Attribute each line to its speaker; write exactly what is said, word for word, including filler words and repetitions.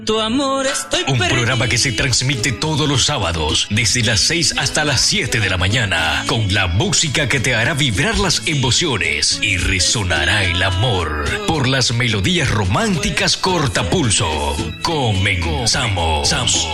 Speaker 1: Tu amor estoy
Speaker 2: Un
Speaker 1: perdido.
Speaker 2: programa que se transmite todos los sábados desde las seis hasta las siete de la mañana con la música que te hará vibrar las emociones y resonará el amor por las melodías románticas cortapulso. Comenzamos.